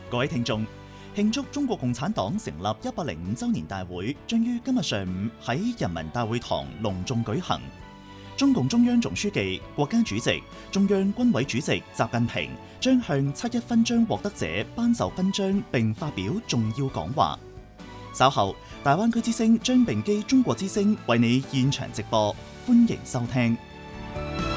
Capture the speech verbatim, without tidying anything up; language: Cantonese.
各位聽眾，慶祝中國共產黨成立一百零五週年大會將於今日上午喺人民大會堂隆重舉行。中共中央總書記、國家主席、中央軍委主席習近平將向七一勳章獲得者頒授勳章並發表重要講話。稍後，大灣區之聲將並機中國之聲為你現場直播，歡迎收聽。